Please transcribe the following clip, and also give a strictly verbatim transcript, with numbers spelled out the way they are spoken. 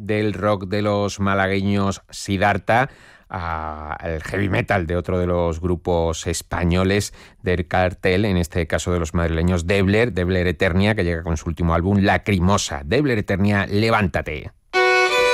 del rock de los malagueños Siddhartha al heavy metal de otro de los grupos españoles del cartel, en este caso de los madrileños Debler, Debler Eternia, que llega con su último álbum Lacrimosa. Debler Eternia, levántate.